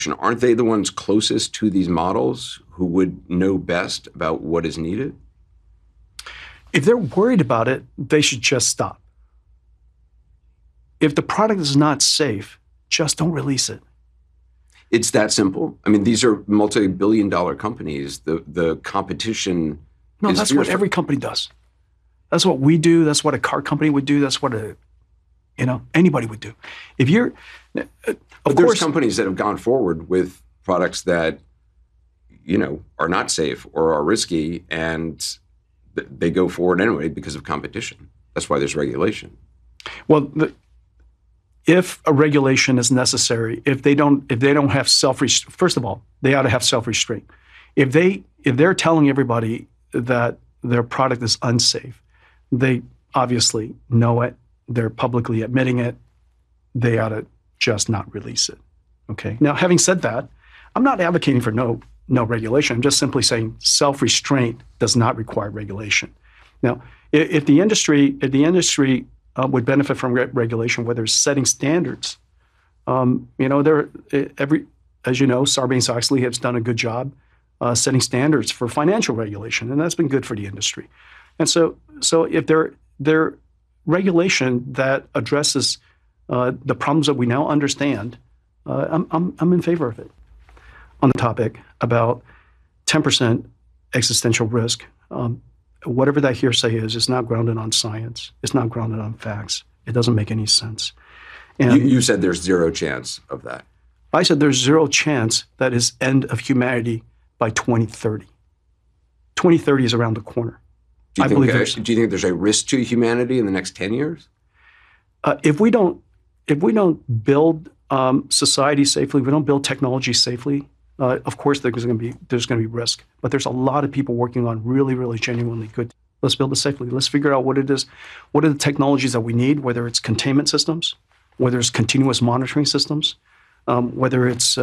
Aren't they the ones closest to these models who would know best about what is needed? If they're worried about it, they should just stop. If the product is not safe, just don't release it. It's that simple. I mean, these are multi-billion-dollar companies. The competition. No, that's what every company does. That's what we do. That's what a car company would do. That's what anybody would do. If you're, but there's companies that have gone forward with products that, are not safe or are risky, and they go forward anyway because of competition. That's why there's regulation. Well, if a regulation is necessary, if they don't have first of all, they ought to have self-restraint. If they're telling everybody that their product is unsafe, they obviously know it. They're publicly admitting it. They ought to just not release it. Okay. Now, having said that, I'm not advocating for no regulation. I'm just simply saying self-restraint does not require regulation. Now, if the industry would benefit from regulation, whether it's setting standards, as you know, Sarbanes-Oxley has done a good job setting standards for financial regulation, and that's been good for the industry. And so if there regulation that addresses the problems that we now understand, I'm in favor of it. On the topic about 10% existential risk, whatever that hearsay is, it's not grounded on science. It's not grounded on facts. It doesn't make any sense. And you said there's zero chance of that. I said there's zero chance that is end of humanity by 2030. 2030 is around the corner. Do you think there's a risk to humanity in the next 10 years? If we don't build society safely, we don't build technology safely, of course there's going to be risk. But there's a lot of people working on really, really genuinely good. Let's build it safely. Let's figure out what it is. What are the technologies that we need, whether it's containment systems, whether it's continuous monitoring systems, whether it's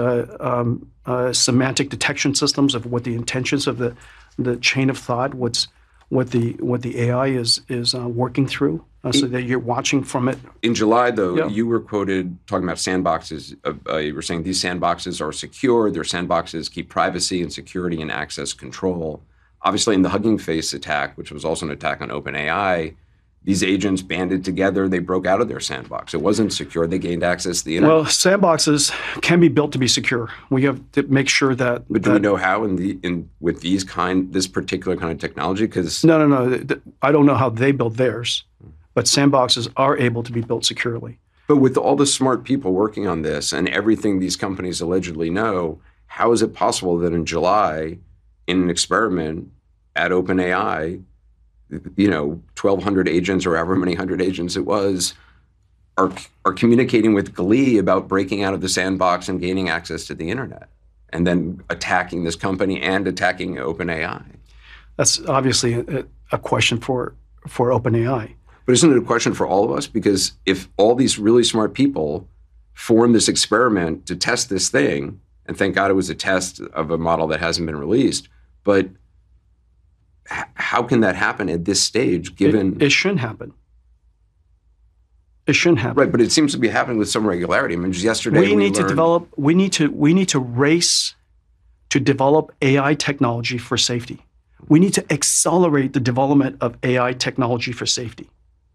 semantic detection systems of what the intentions of the chain of thought, what the AI is working through, so that you're watching from it. In July, though, you were quoted talking about sandboxes. You were saying these sandboxes are secure. Their sandboxes keep privacy and security and access control. Obviously, in the Hugging Face attack, which was also an attack on OpenAI, these agents banded together. They broke out of their sandbox. It wasn't secure. They gained access to the internet. Well, sandboxes can be built to be secure. We have to make sure that. But do we know how with this particular kind of technology? Because no. I don't know how they build theirs, but sandboxes are able to be built securely. But with all the smart people working on this and everything these companies allegedly know, how is it possible that in July, in an experiment at OpenAI, 1,200 agents or however many hundred agents it was, are communicating with glee about breaking out of the sandbox and gaining access to the internet, and then attacking this company and attacking OpenAI? That's obviously a question for OpenAI. But isn't it a question for all of us? Because if all these really smart people form this experiment to test this thing, and thank God it was a test of a model that hasn't been released, but how can that happen at this stage, given... It shouldn't happen. It shouldn't happen. Right, but it seems to be happening with some regularity. I mean, just yesterday we need to race to develop AI technology for safety. We need to accelerate the development of AI technology for safety.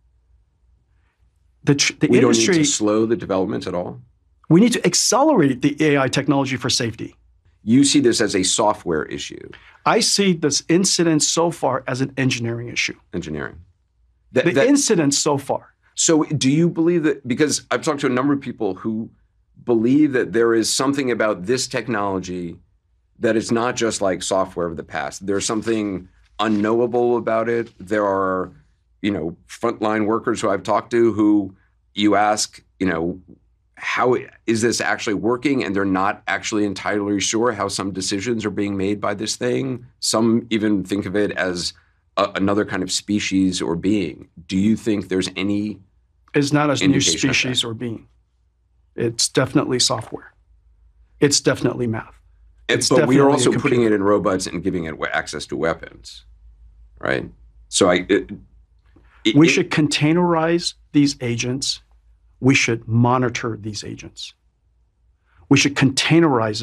We don't need to slow the development at all? We need to accelerate the AI technology for safety. You see this as a software issue? I see this incident so far as an engineering issue. Engineering. The incident so far. So do you believe that, because I've talked to a number of people who believe that there is something about this technology that is not just like software of the past. There's something unknowable about it. There are, frontline workers who I've talked to who you ask, how is this actually working? And they're not actually entirely sure how some decisions are being made by this thing. Some even think of it as another kind of species or being. Do you think there's any It's not a new species or being. It's definitely software. It's definitely math. But we are also putting it in robots and giving it access to weapons, right? So we should containerize these agents. We should monitor these agents. We should containerize